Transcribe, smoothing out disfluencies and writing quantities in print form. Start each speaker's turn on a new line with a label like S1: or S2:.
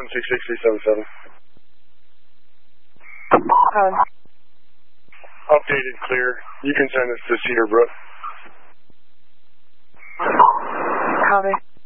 S1: 166-377. Updated clear. You can send this to Cedar Brook.
S2: Copy.